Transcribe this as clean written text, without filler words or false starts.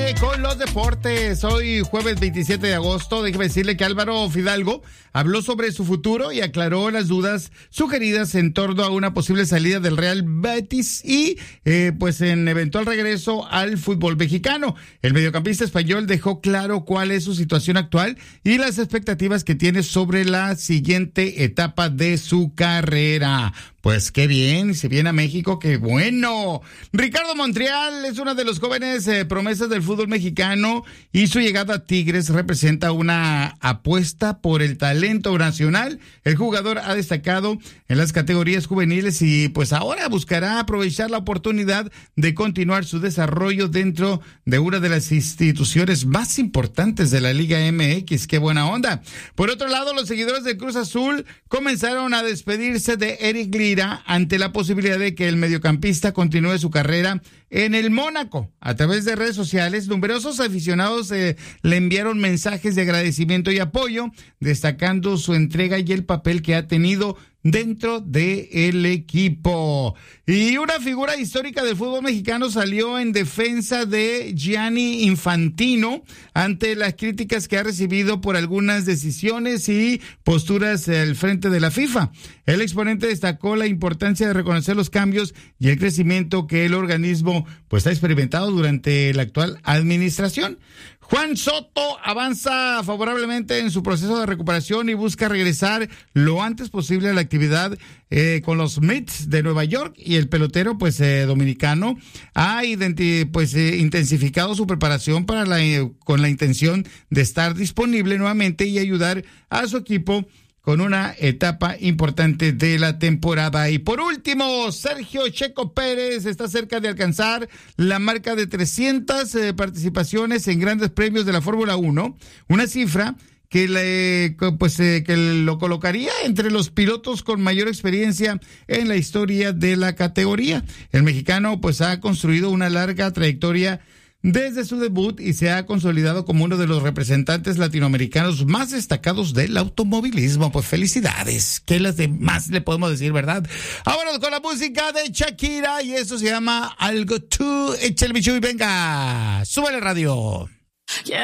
Valle con los deportes. Hoy jueves 27 de agosto, déjeme decirle que Álvaro Fidalgo habló sobre su futuro y aclaró las dudas sugeridas en torno a una posible salida del Real Betis y pues en eventual regreso al fútbol mexicano. El mediocampista español dejó claro cuál es su situación actual y las expectativas que tiene sobre la siguiente etapa de su carrera. Pues qué bien, se viene a México, qué bueno. Ricardo Montiel es uno de los jóvenes promesas del fútbol mexicano y su llegada a Tigres representa una apuesta por el talento nacional. El jugador ha destacado en las categorías juveniles y pues ahora buscará aprovechar la oportunidad de continuar su desarrollo dentro de una de las instituciones más importantes de la Liga MX. Qué buena onda. Por otro lado, los seguidores del Cruz Azul comenzaron a despedirse de Eric Lira ante la posibilidad de que el mediocampista continúe su carrera en el Mónaco. A través de redes sociales, numerosos aficionados le enviaron mensajes de agradecimiento y apoyo, destacando su entrega y el papel que ha tenido dentro del equipo. Y una figura histórica del fútbol mexicano salió en defensa de Gianni Infantino ante las críticas que ha recibido por algunas decisiones y posturas al frente de la FIFA. El exponente destacó la importancia de reconocer los cambios y el crecimiento que el organismo pues ha experimentado durante la actual administración. Juan Soto avanza favorablemente en su proceso de recuperación y busca regresar lo antes posible a la actividad con los Mets de Nueva York, y el pelotero dominicano ha intensificado su preparación con la intención de estar disponible nuevamente y ayudar a su equipo con una etapa importante de la temporada. Y por último, Sergio Checo Pérez está cerca de alcanzar la marca de 300 participaciones en grandes premios de la Fórmula 1, una cifra que lo colocaría entre los pilotos con mayor experiencia en la historia de la categoría. El mexicano ha construido una larga trayectoria desde su debut y se ha consolidado como uno de los representantes latinoamericanos más destacados del automovilismo. Pues felicidades. ¿Qué las demás le podemos decir, verdad? Vámonos con la música de Shakira y eso se llama Algo Tú. Échale, bicho, y venga. Súbele radio. Yeah.